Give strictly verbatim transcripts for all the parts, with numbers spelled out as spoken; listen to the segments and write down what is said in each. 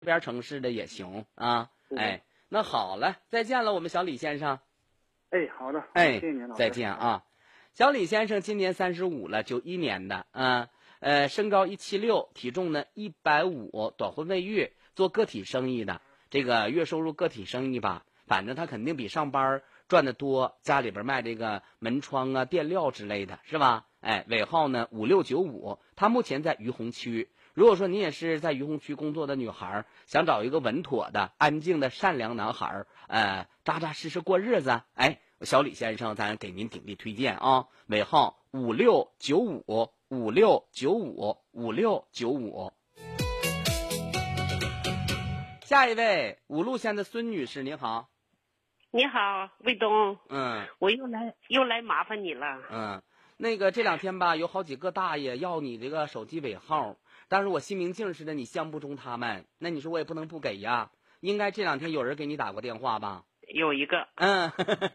边城市的也行啊。哎，那好了，再见了，我们小李先生。 哎，好的， 哎， 谢谢您，老师。 再见啊。小李先生今年三十五了，九一年的，啊，呃，身高一七六，体重呢一百五，短婚未育，做个体生意的。这个月收入个体生意吧，反正他肯定比上班赚得多。家里边卖这个门窗啊、电料之类的，是吧？哎，尾号呢五六九五，他目前在于洪区。如果说你也是在于洪区工作的女孩，想找一个稳妥的、安静的、善良男孩，呃，扎扎实实过日子，哎。小李先生，咱给您鼎力推荐啊！尾号五六九五五六九五五六九五。下一位，五路县的孙女士，您好。 你好，卫东。 嗯， 我又来又来麻烦你了。 嗯，那个这两天吧，有好几个大爷要你这个手机尾号，但是我心明镜似的，你相不中他们，那你说我也不能不给呀。应该这两天有人给你打过电话吧？ 有一个， 嗯，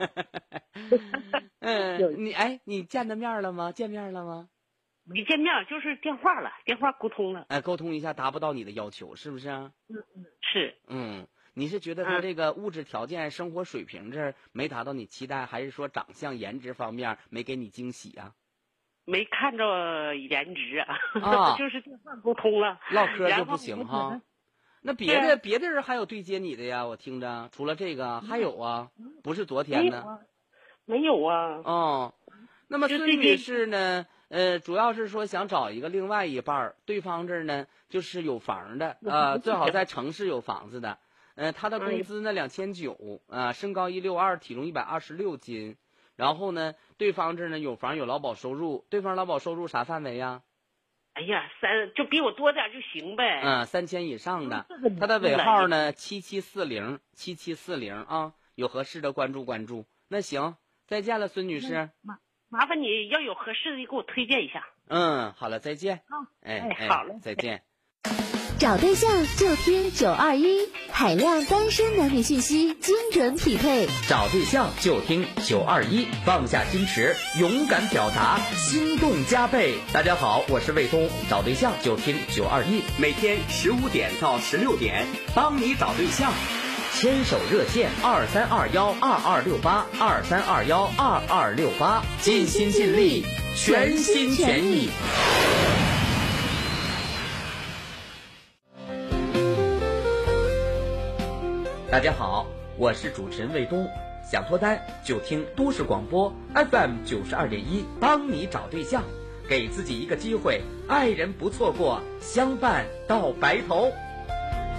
嗯，你哎，你见的面了吗？见面了吗？ 没见面，就是电话了，电话沟通了。 哎，沟通一下，达不到你的要求，是不是？ 嗯嗯，是。 嗯，你是觉得他这个物质条件、嗯、生活水平这没达到你期待，还是说长相、颜值方面没给你惊喜啊？ 没看着颜值啊， 啊就是电话沟通了， 唠嗑就不行哈。那别的别的人还有对接你的呀？我听着，除了这个还有啊，不是昨天呢？ 没有啊。 哦，那么孙女士呢？呃，主要是说想找一个另外一半儿，对方这儿呢就是有房的，呃，最好在城市有房子的。呃，他的工资呢两千九，啊，身高一六二，体重一百二十六斤。然后呢，对方这儿呢有房有劳保收入，对方劳保收入啥范围呀？ 哎呀，三就比我多点就行呗。 嗯，三千以上的，他的尾号呢七七四零七七四零啊，有合适的关注关注。那行，再见了，孙女士。 麻麻烦你要有合适的给我推荐一下。 嗯，好了，再见。 哦， 哎哎，好了， 再见。 找对象就听九二一，海量单身男女信息，精准匹配。 找对象就听九二一，放下矜持，勇敢表达，心动加倍。大家好，我是卫东，找对象就听九二一， 每天十五点到十六点，帮你找对象。 牵手热线二三二幺二二六八二三二幺二二六八，尽心尽力，全心全意。大家好，我是主持人卫东，想脱单就听都市广播 F M 九十二点一，帮你找对象，给自己一个机会，爱人不错过，相伴到白头。